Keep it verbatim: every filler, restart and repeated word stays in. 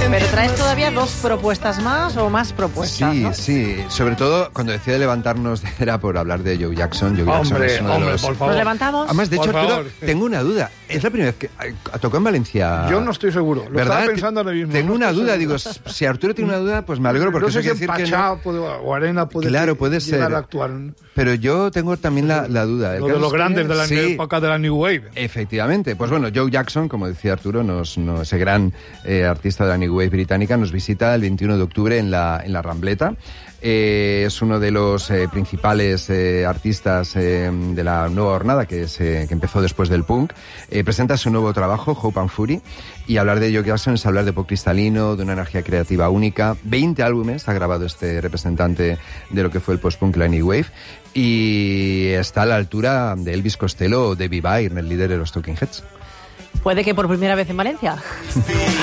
Pero traes todavía dos propuestas más o más propuestas, Sí, ¿no? sí. Sobre todo cuando decía de levantarnos era por hablar de Joe Jackson. Joe Jackson Hombre, es uno de hombre, los... por favor. ¿Nos levantamos? Además, de hecho, Por Arturo, favor. tengo una duda. Es la primera vez que tocó en Valencia. Yo no estoy seguro. Lo ¿verdad? estaba pensando ahora mismo. Tengo no una estoy duda. seguro. Digo, si Arturo tiene una duda, pues me alegro porque no sé eso si quiere en decir que Pachá no. puede, o Arena puede, Claro, puede llegar ser. a actuar. Pero yo tengo también la, la duda. El Lo de caso los es que- grandes de la sí, época de la New Wave. efectivamente. Pues bueno, Joe Jackson, como decía Arturo, nos, nos- ese gran eh, artista de la New Wave británica, nos visita el veintiuno de octubre en la, en la Rambleta. Eh, es uno de los eh, principales eh, artistas eh, de la nueva jornada que, se, que empezó después del punk. Eh, presenta su nuevo trabajo, Hope and Fury, y hablar de Joe Jackson es hablar de pop cristalino, de una energía creativa única. veinte álbumes ha grabado este representante de lo que fue el post-punk, la New Wave, y está a la altura de Elvis Costello o David Byrne, el líder de los Talking Heads. Puede que por primera vez en Valencia.